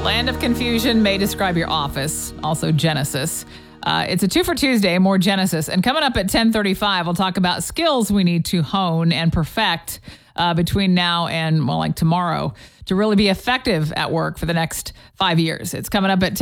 Land of Confusion may describe your office. Also Genesis. It's a 2 for Tuesday, more Genesis. And coming up at 10:35, we'll talk about skills we need to hone and perfect between now and, tomorrow to really be effective at work for the next 5 years. It's coming up at